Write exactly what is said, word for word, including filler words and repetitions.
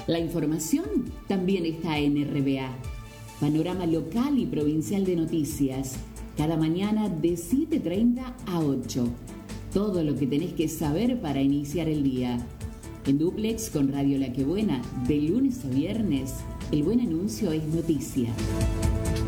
La información también está en R B A. Panorama local y provincial de noticias. Cada mañana de siete y treinta a ocho. Todo lo que tenés que saber para iniciar el día. En dúplex con Radio La Que Buena, de lunes a viernes, el buen anuncio es noticia.